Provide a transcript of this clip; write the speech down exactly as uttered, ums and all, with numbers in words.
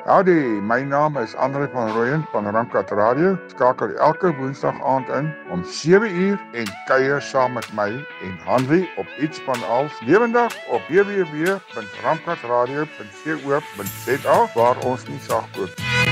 Howdy, my naam is André van Rooyen van Ramkat Radio. Skakel elke woensdag aand in om sewe uur en kuier saam met my en Hanri op iets van als lewendig op w w w punt ramkatradio punt co punt za waar ons nie sag koop.